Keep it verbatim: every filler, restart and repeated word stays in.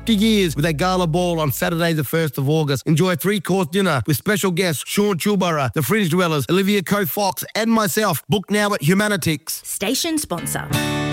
fifty years with a gala ball on Saturday the first of August. Enjoy a three-course dinner with special guests Sean Chilborough, The Fringe Dwellers, Olivia Coe Fox and myself. Book now at Humanitix. Station sponsor.